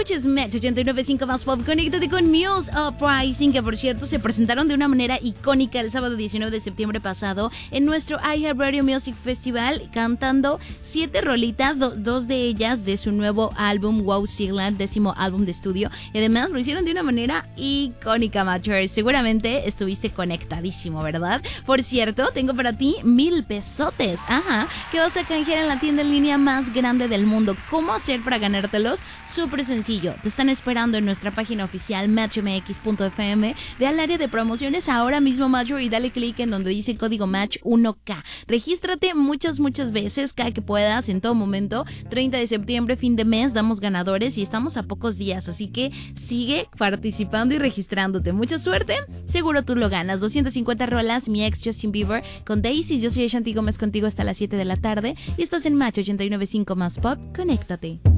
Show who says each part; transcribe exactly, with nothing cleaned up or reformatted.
Speaker 1: escuches Match ochenta y nueve punto cinco más pop. Conéctate con Muse Uprising, que por cierto se presentaron de una manera icónica el sábado diecinueve de septiembre pasado en nuestro iHeartRadio Music Festival, cantando siete rolitas, do, dos de ellas de su nuevo álbum Wow Sigland, décimo álbum de estudio, y además lo hicieron de una manera icónica, Matchers. Seguramente estuviste conectadísimo, ¿verdad? Por cierto, tengo para ti mil pesotes, ajá, que vas a canjear en la tienda en línea más grande del mundo. ¿Cómo hacer para ganártelos? Súper sencillo, te están esperando en nuestra página oficial match m x punto f m. Ve al área de promociones ahora mismo, Matcher, y dale clic en donde dice código match uno K. Regístrate muchas, muchas veces, cada que puedas, en todo momento. treinta de septiembre, fin de mes, damos ganadores y estamos a pocos días, así que sigue participando y registrándote. Mucha suerte, seguro tú lo ganas. doscientas cincuenta rolas, mi ex Justin Bieber con Daisy. Yo soy Shanti Gómez contigo hasta las siete de la tarde y estás en Match ochenta y nueve punto cinco más pop. Conéctate.